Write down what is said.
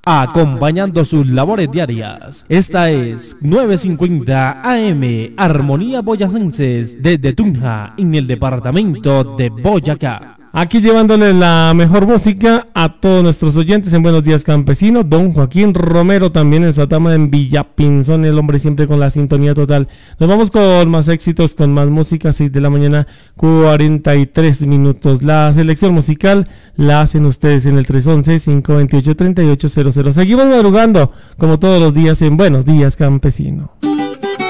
acompañando sus labores diarias. Esta es 950 AM, Armonía Boyacenses, desde Tunja, en el departamento de Boyacá. Aquí llevándoles la mejor música a todos nuestros oyentes en Buenos Días Campesinos. Don Joaquín Romero también en Satama, en Villapinzón, el hombre siempre con la sintonía total. Nos vamos con más éxitos, con más música, 6 de la mañana, 43 minutos. La selección musical la hacen ustedes en el 311-528-3800. Seguimos madrugando, como todos los días, en Buenos Días Campesinos.